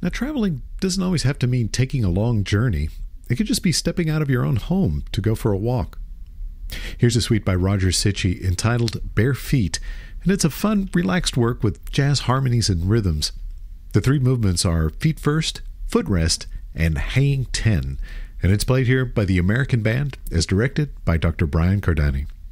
Now, traveling doesn't always have to mean taking a long journey. It could just be stepping out of your own home to go for a walk. Here's a suite by Roger Sitchy entitled Bare Feet, and it's a fun, relaxed work with jazz harmonies and rhythms. The three movements are feet first, foot rest, and hanging 10, and it's played here by the American Band as directed by Dr. Brian Cardani.